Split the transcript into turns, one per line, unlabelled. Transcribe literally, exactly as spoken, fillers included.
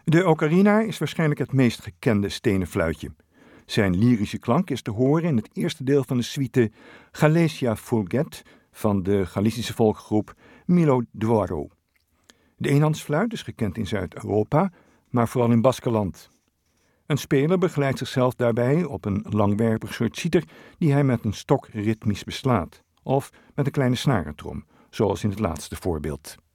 De ocarina is waarschijnlijk het meest gekende stenen fluitje. Zijn lyrische klank is te horen in het eerste deel van de suite Galesia Folget van de Galicische volkgroep Milo Dvoro. De eenhandsfluit is gekend in Zuid-Europa, maar vooral in Baskeland. Een speler begeleidt zichzelf daarbij op een langwerpig soort citer die hij met een stok ritmisch beslaat, of met een kleine snarentrom, zoals in het laatste voorbeeld.